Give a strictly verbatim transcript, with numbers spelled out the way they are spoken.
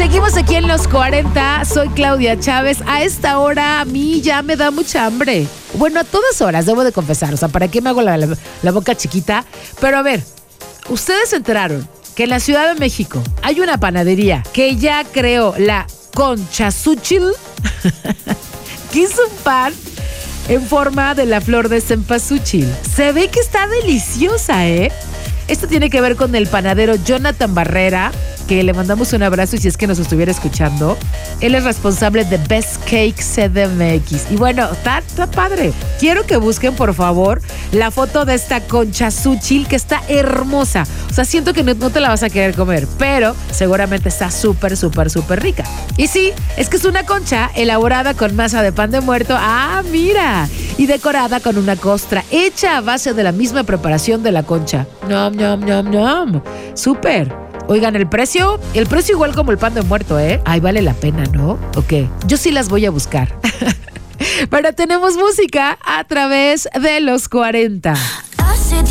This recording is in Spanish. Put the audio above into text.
Seguimos aquí en Los cuarenta. Soy Claudia Chávez. A esta hora a mí ya me da mucha hambre. Bueno, a todas horas, debo de confesar. O sea, ¿para qué me hago la, la, la boca chiquita? Pero a ver, ustedes se enteraron que en la Ciudad de México hay una panadería que ya creó la Conchasúchil, que es un pan en forma de la flor de cempasúchil. Se ve que está deliciosa, ¿eh? Esto tiene que ver con el panadero Jonathan Barrera, que le mandamos un abrazo y si es que nos estuviera escuchando. Él es responsable de Best Cake C D M X. Y bueno, está, está padre. Quiero que busquen, por favor, la foto de esta Conchasúchil, que está hermosa. O sea, siento que no, no te la vas a querer comer, pero seguramente está súper, súper, súper rica. Y sí, es que es una concha elaborada con masa de pan de muerto. ¡Ah, mira! Y decorada con una costra hecha a base de la misma preparación de la concha. ¡Nom, nom, nom, nom! ¡Súper! Oigan, el precio, el precio igual como el pan de muerto, ¿eh? Ay, vale la pena, ¿no? Ok, yo sí las voy a buscar. Pero tenemos música a través de Los cuarenta. Hace